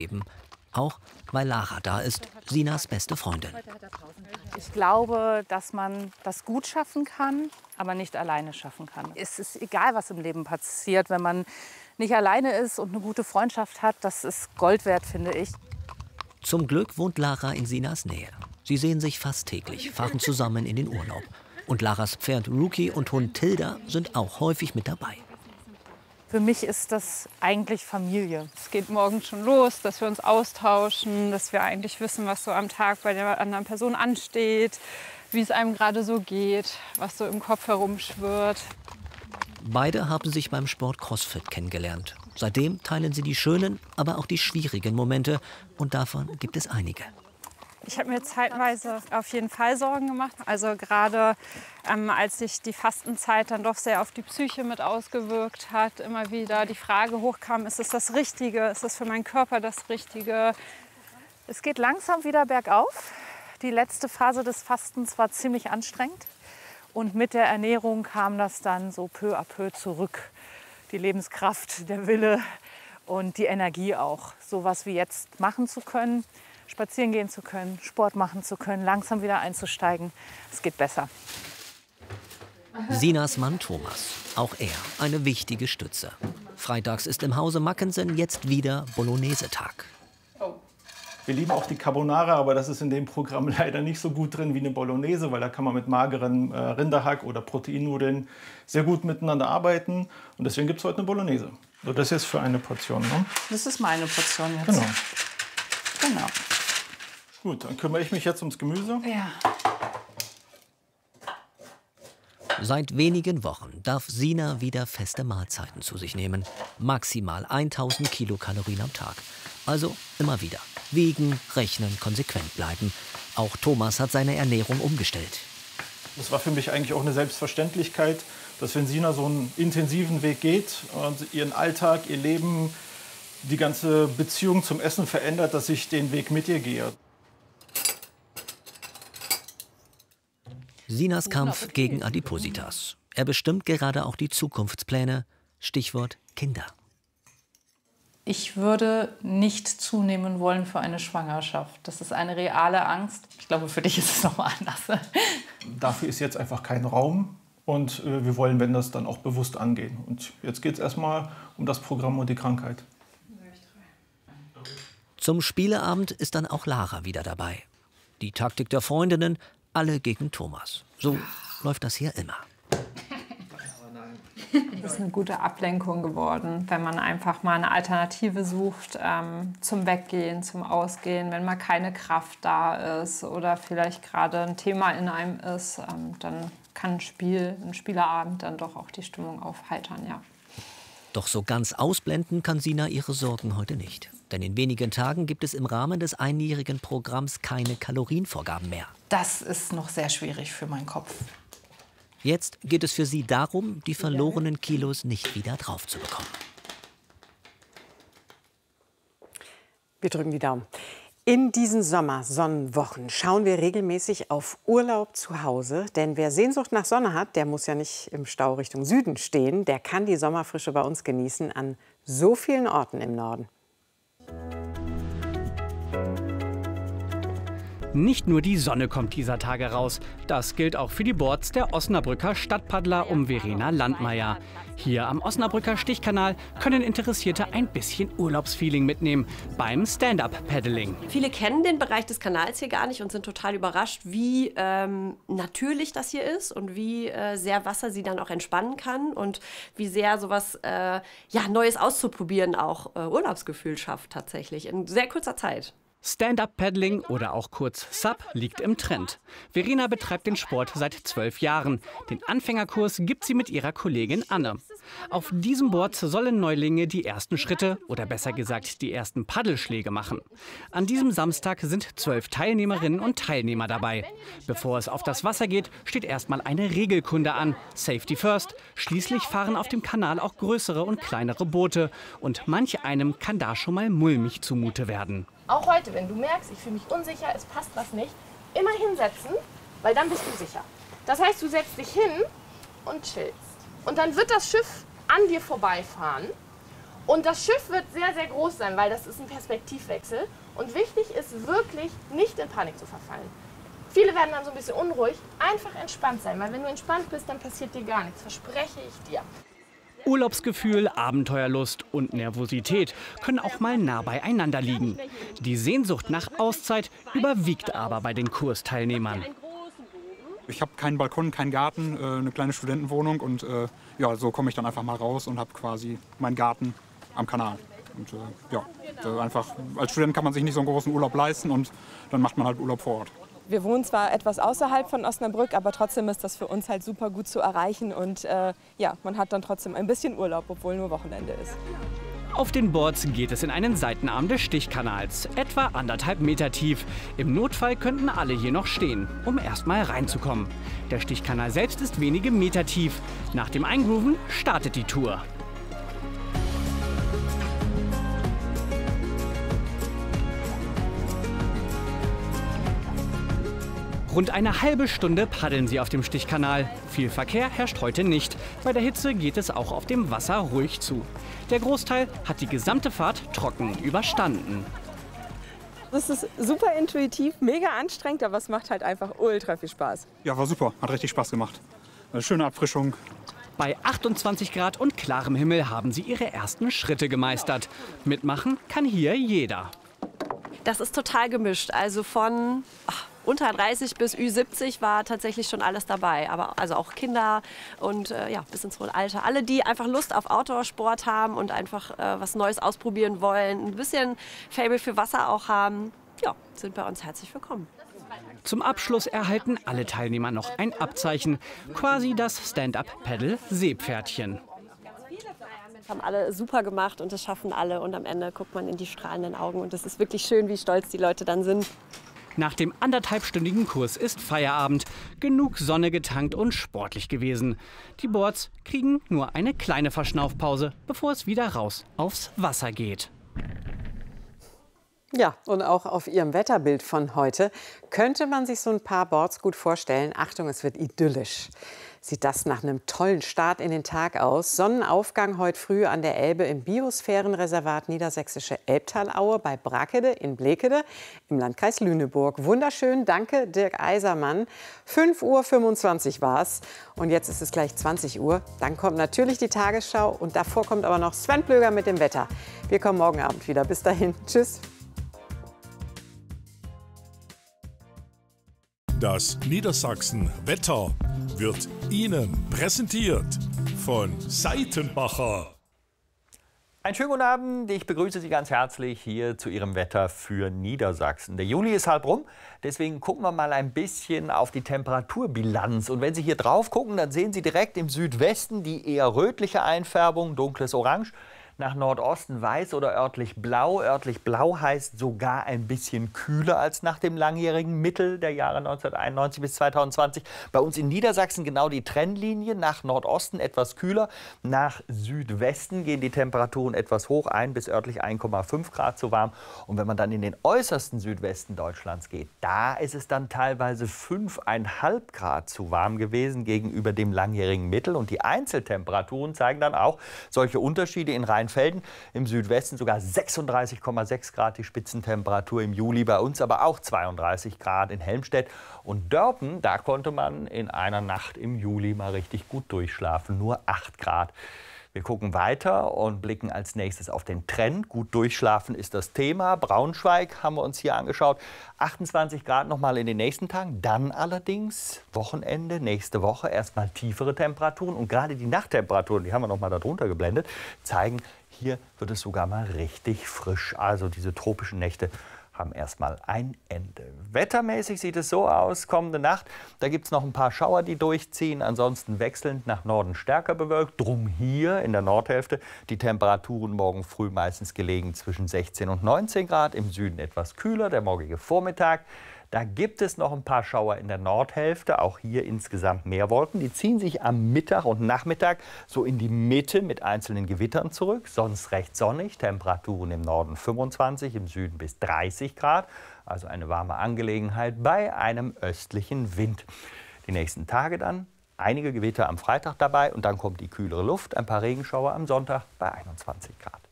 Eben. Auch weil Lara da ist, Sinas beste Freundin. Ich glaube, dass man das gut schaffen kann, aber nicht alleine schaffen kann. Es ist egal, was im Leben passiert, wenn man nicht alleine ist und eine gute Freundschaft hat, das ist Gold wert, finde ich. Zum Glück wohnt Lara in Sinas Nähe. Sie sehen sich fast täglich, fahren zusammen in den Urlaub. Und Laras Pferd Rookie und Hund Tilda sind auch häufig mit dabei. Für mich ist das eigentlich Familie. Es geht morgens schon los, dass wir uns austauschen, dass wir eigentlich wissen, was so am Tag bei der anderen Person ansteht, wie es einem gerade so geht, was so im Kopf herumschwirrt. Beide haben sich beim Sport CrossFit kennengelernt. Seitdem teilen sie die schönen, aber auch die schwierigen Momente. Und davon gibt es einige. Ich habe mir zeitweise auf jeden Fall Sorgen gemacht. Also gerade als sich die Fastenzeit dann doch sehr auf die Psyche mit ausgewirkt hat, immer wieder die Frage hochkam, ist es das Richtige, ist es für meinen Körper das Richtige? Es geht langsam wieder bergauf. Die letzte Phase des Fastens war ziemlich anstrengend. Und mit der Ernährung kam das dann so peu à peu zurück. Die Lebenskraft, der Wille und die Energie auch. So was wie jetzt machen zu können. Spazieren gehen zu können, Sport machen zu können, langsam wieder einzusteigen. Es geht besser. Sinas Mann Thomas, auch er eine wichtige Stütze. Freitags ist im Hause Mackensen jetzt wieder Bolognese-Tag. Wir lieben auch die Carbonara, aber das ist in dem Programm leider nicht so gut drin wie eine Bolognese, weil da kann man mit magerem Rinderhack oder Proteinnudeln sehr gut miteinander arbeiten. Und deswegen gibt es heute eine Bolognese. So, das ist jetzt für eine Portion, ne? Das ist meine Portion jetzt. Genau. Gut, dann kümmere ich mich jetzt ums Gemüse. Ja. Seit wenigen Wochen darf Sina wieder feste Mahlzeiten zu sich nehmen. Maximal 1000 Kilokalorien am Tag. Also immer wieder. Wiegen, rechnen, konsequent bleiben. Auch Thomas hat seine Ernährung umgestellt. Das war für mich eigentlich auch eine Selbstverständlichkeit, dass wenn Sina so einen intensiven Weg geht und ihren Alltag, ihr Leben, die ganze Beziehung zum Essen verändert, dass ich den Weg mit ihr gehe. Sinas Kampf gegen Adipositas. Er bestimmt gerade auch die Zukunftspläne. Stichwort Kinder. Ich würde nicht zunehmen wollen für eine Schwangerschaft. Das ist eine reale Angst. Ich glaube, für dich ist es noch mal anders. Dafür ist jetzt einfach kein Raum. Und wir wollen, wenn das dann auch bewusst angehen. Und jetzt geht es erstmal um das Programm und die Krankheit. Zum Spieleabend ist dann auch Lara wieder dabei. Die Taktik der Freundinnen, alle gegen Thomas. So läuft das hier immer. Das ist eine gute Ablenkung geworden, wenn man einfach mal eine Alternative sucht zum Weggehen, zum Ausgehen, wenn mal keine Kraft da ist oder vielleicht gerade ein Thema in einem ist, dann kann ein Spieleabend dann doch auch die Stimmung aufheitern, ja. Doch so ganz ausblenden kann Sina ihre Sorgen heute nicht. Denn in wenigen Tagen gibt es im Rahmen des einjährigen Programms keine Kalorienvorgaben mehr. Das ist noch sehr schwierig für meinen Kopf. Jetzt geht es für sie darum, die verlorenen Kilos nicht wieder drauf zu bekommen. Wir drücken die Daumen. In diesen Sommersonnenwochen schauen wir regelmäßig auf Urlaub zu Hause. Denn wer Sehnsucht nach Sonne hat, der muss ja nicht im Stau Richtung Süden stehen. Der kann die Sommerfrische bei uns genießen an so vielen Orten im Norden. Nicht nur die Sonne kommt dieser Tage raus. Das gilt auch für die Boards der Osnabrücker Stadtpaddler um Verena Landmeier. Hier am Osnabrücker Stichkanal können Interessierte ein bisschen Urlaubsfeeling mitnehmen beim Stand-up-Paddling. Viele kennen den Bereich des Kanals hier gar nicht und sind total überrascht, wie natürlich das hier ist und wie sehr Wasser sie dann auch entspannen kann und wie sehr sowas Neues auszuprobieren auch Urlaubsgefühl schafft tatsächlich in sehr kurzer Zeit. Stand-up-Paddling oder auch kurz SUP liegt im Trend. Verena betreibt den Sport seit 12 Jahren. Den Anfängerkurs gibt sie mit ihrer Kollegin Anne. Auf diesem Board sollen Neulinge die ersten Schritte oder besser gesagt die ersten Paddelschläge machen. An diesem Samstag sind 12 Teilnehmerinnen und Teilnehmer dabei. Bevor es auf das Wasser geht, steht erstmal eine Regelkunde an. Safety first. Schließlich fahren auf dem Kanal auch größere und kleinere Boote. Und manch einem kann da schon mal mulmig zumute werden. Auch heute, wenn du merkst, ich fühle mich unsicher, es passt was nicht, immer hinsetzen, weil dann bist du sicher. Das heißt, du setzt dich hin und chillst. Und dann wird das Schiff an dir vorbeifahren Und das Schiff wird sehr, sehr groß sein, weil das ist ein Perspektivwechsel. Und wichtig ist wirklich, nicht in Panik zu verfallen. Viele werden dann so ein bisschen unruhig. Einfach entspannt sein, weil wenn du entspannt bist, dann passiert dir gar nichts, verspreche ich dir. Urlaubsgefühl, Abenteuerlust und Nervosität können auch mal nah beieinander liegen. Die Sehnsucht nach Auszeit überwiegt aber bei den Kursteilnehmern. Ich habe keinen Balkon, keinen Garten, eine kleine Studentenwohnung und ja, so komme ich dann einfach mal raus und habe quasi meinen Garten am Kanal. Und ja, einfach als Student kann man sich nicht so einen großen Urlaub leisten und dann macht man halt Urlaub vor Ort. Wir wohnen zwar etwas außerhalb von Osnabrück, aber trotzdem ist das für uns halt super gut zu erreichen und ja, man hat dann trotzdem ein bisschen Urlaub, obwohl nur Wochenende ist. Auf den Boards geht es in einen Seitenarm des Stichkanals, etwa 1,5 Meter tief. Im Notfall könnten alle hier noch stehen, um erst mal reinzukommen. Der Stichkanal selbst ist wenige Meter tief. Nach dem Eingrooven startet die Tour. Rund eine halbe Stunde paddeln sie auf dem Stichkanal. Viel Verkehr herrscht heute nicht. Bei der Hitze geht es auch auf dem Wasser ruhig zu. Der Großteil hat die gesamte Fahrt trocken überstanden. Das ist super intuitiv, mega anstrengend, aber es macht halt einfach ultra viel Spaß. Ja, war super, hat richtig Spaß gemacht. Eine schöne Abfrischung. Bei 28 Grad und klarem Himmel haben sie ihre ersten Schritte gemeistert. Mitmachen kann hier jeder. Das ist total gemischt. Also von unter 30 bis Ü70 war tatsächlich schon alles dabei. Aber also auch Kinder und ja, bis ins hohe Alter. Alle, die einfach Lust auf Outdoor-Sport haben und einfach was Neues ausprobieren wollen, ein bisschen Faible für Wasser auch haben, ja, sind bei uns herzlich willkommen. Zum Abschluss erhalten alle Teilnehmer noch ein Abzeichen, quasi das Stand-Up-Paddle-Seepferdchen. Das haben alle super gemacht und das schaffen alle. Und am Ende guckt man in die strahlenden Augen. Und es ist wirklich schön, wie stolz die Leute dann sind. Nach dem 1,5-stündigen Kurs ist Feierabend. Genug Sonne getankt und sportlich gewesen. Die Boards kriegen nur eine kleine Verschnaufpause, bevor es wieder raus aufs Wasser geht. Ja, und auch auf Ihrem Wetterbild von heute könnte man sich so ein paar Boards gut vorstellen. Achtung, es wird idyllisch. Sieht das nach einem tollen Start in den Tag aus. Sonnenaufgang heute früh an der Elbe im Biosphärenreservat Niedersächsische Elbtalaue bei Brackede in Blekede im Landkreis Lüneburg. Wunderschön, danke Dirk Eisermann. 5:25 Uhr war es und jetzt ist es gleich 20 Uhr. Dann kommt natürlich die Tagesschau und davor kommt aber noch Sven Plöger mit dem Wetter. Wir kommen morgen Abend wieder. Bis dahin, tschüss. Das Niedersachsen-Wetter wird Ihnen präsentiert von Seitenbacher. Einen schönen guten Abend, ich begrüße Sie ganz herzlich hier zu Ihrem Wetter für Niedersachsen. Der Juli ist halb rum, deswegen gucken wir mal ein bisschen auf die Temperaturbilanz. Und wenn Sie hier drauf gucken, dann sehen Sie direkt im Südwesten die eher rötliche Einfärbung, dunkles Orange. Nach Nordosten weiß oder örtlich blau. Örtlich blau heißt sogar ein bisschen kühler als nach dem langjährigen Mittel der Jahre 1991 bis 2020. Bei uns in Niedersachsen genau die Trennlinie. Nach Nordosten etwas kühler. Nach Südwesten gehen die Temperaturen etwas hoch, 1 bis örtlich 1,5 Grad zu warm. Und wenn man dann in den äußersten Südwesten Deutschlands geht, da ist es dann teilweise 5,5 Grad zu warm gewesen gegenüber dem langjährigen Mittel. Und die Einzeltemperaturen zeigen dann auch solche Unterschiede in Rheinfelden. Im Südwesten sogar 36,6 Grad die Spitzentemperatur im Juli, bei uns aber auch 32 Grad in Helmstedt. Und Dörpen, da konnte man in einer Nacht im Juli mal richtig gut durchschlafen, nur 8 Grad. Wir gucken weiter und blicken als nächstes auf den Trend. Gut durchschlafen ist das Thema. Braunschweig haben wir uns hier angeschaut. 28 Grad noch mal in den nächsten Tagen. Dann allerdings Wochenende, nächste Woche erstmal tiefere Temperaturen. Und gerade die Nachttemperaturen, die haben wir noch mal darunter geblendet, zeigen, hier wird es sogar mal richtig frisch. Also diese tropischen Nächte haben erstmal ein Ende. Wettermäßig sieht es so aus, kommende Nacht, da gibt es noch ein paar Schauer, die durchziehen, ansonsten wechselnd nach Norden stärker bewölkt. Drum hier in der Nordhälfte die Temperaturen morgen früh meistens gelegen zwischen 16 und 19 Grad, im Süden etwas kühler, der morgige Vormittag. Da gibt es noch ein paar Schauer in der Nordhälfte, auch hier insgesamt mehr Wolken. Die ziehen sich am Mittag und Nachmittag so in die Mitte mit einzelnen Gewittern zurück. Sonst recht sonnig, Temperaturen im Norden 25, im Süden bis 30 Grad. Also eine warme Angelegenheit bei einem östlichen Wind. Die nächsten Tage dann einige Gewitter am Freitag dabei und dann kommt die kühlere Luft. Ein paar Regenschauer am Sonntag bei 21 Grad.